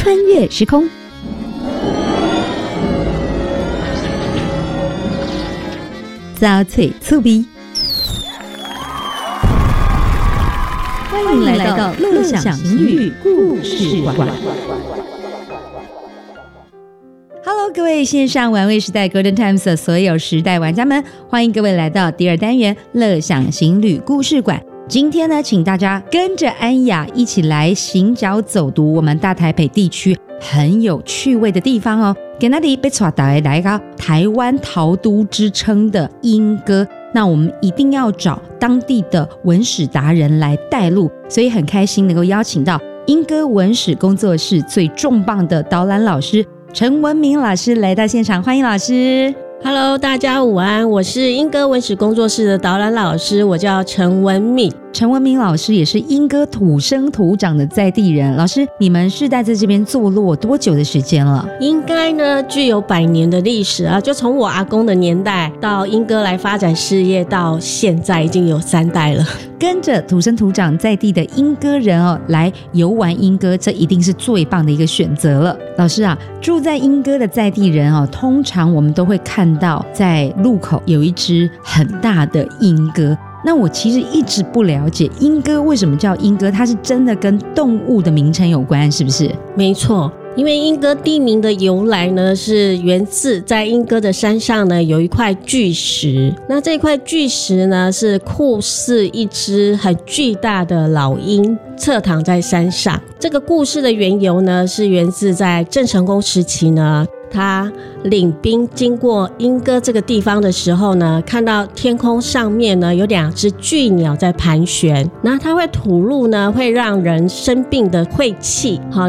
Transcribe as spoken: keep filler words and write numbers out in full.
穿越时空。早翠醋鼻，欢迎来到乐享情侣故事馆。Hello， 各位线上玩味时代 Golden Times 的所有时代玩家们，欢迎各位来到第二单元乐享情侣故事馆。今天呢，请大家跟着安雅一起来行脚走读我们大台北地区很有趣味的地方哦。给那里被带大家来到台湾陶都之称的莺歌，那我们一定要找当地的文史达人来带路，所以很开心能够邀请到莺歌文史工作室最重磅的导览老师陈文明老师来到现场，欢迎老师。 Hello， 大家午安，我是莺歌文史工作室的导览老师，我叫陈文敏。 陈文明老师也是莺歌土生土长的在地人，老师，你们世代在这边坐落多久的时间了？ 应该呢具有百年的历史啊，就从我阿公的年代到莺歌来发展事业，到现在已经有三代了。 跟着土生土长在地的莺歌人哦来游玩莺歌，这一定是最棒的一个选择了。老师啊，住在莺歌的在地人哦，通常我们都会看到在路口有一只很大的莺歌。那我其实一直不了解莺歌为什么叫莺歌，它是真的跟动物的名称有关是不是？ 没错，因为莺歌地名的由来呢，是源自在莺歌的山上呢有一块巨石，那这块巨石呢是酷似一只很巨大的老鹰侧躺在山上。这个故事的缘由呢是源自在郑成功时期呢，他领兵经过莺歌这个地方的时候呢，看到天空上面呢有两只巨鸟在盘旋，那它会吐露呢会让人生病的晦气，